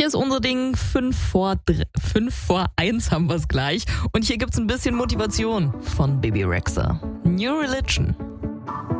Hier ist unser Ding 5 vor 1 haben wir es gleich. Und hier gibt's ein bisschen Motivation von Bebe Rexha. New Religion.